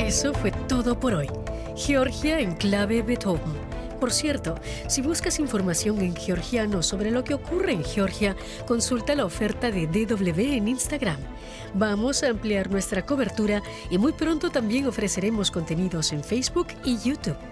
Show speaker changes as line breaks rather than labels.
Eso fue todo por hoy. Georgia en clave Beethoven. Por cierto, si buscas información en georgiano sobre lo que ocurre en Georgia, consulta la oferta de DW en Instagram. Vamos a ampliar nuestra cobertura y muy pronto también ofreceremos contenidos en Facebook y YouTube.